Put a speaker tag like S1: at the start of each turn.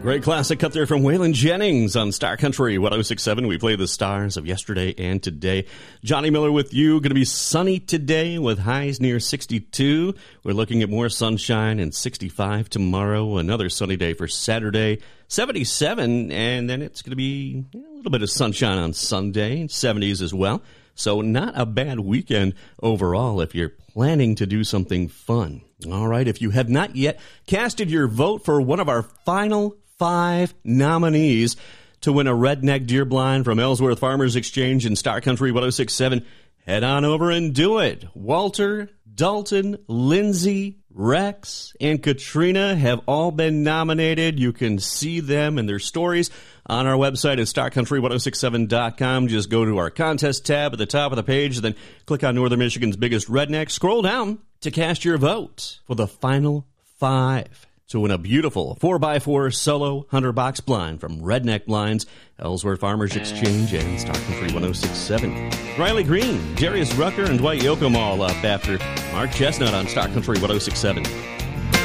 S1: Great classic cut there from Waylon Jennings on Star Country 1067. We play the stars of yesterday and today. Johnny Miller with you. Going to be sunny today with highs near 62. We're looking at more sunshine and 65 tomorrow. Another sunny day for Saturday, 77. And then it's going to be a little bit of sunshine on Sunday, 70s as well. So not a bad weekend overall if you're planning to do something fun. All right, if you have not yet casted your vote for one of our final 5 nominees to win a redneck deer blind from Ellsworth Farmers Exchange and Star Country 1067, head on over and do it. Walter, Dalton, Lindsay, Rex, and Katrina have all been nominated. You can see them and their stories on our website at starcountry1067.com. Just go to our contest tab at the top of the page, then click on Northern Michigan's Biggest Redneck. Scroll down to cast your vote for the final 5 to win a beautiful 4x4 solo hunter box blind from Redneck Blinds, Ellsworth Farmers Exchange, and Star Country 1067. Riley Green, Darius Rucker, and Dwight Yoakam all up after Mark Chestnut on Star Country 1067.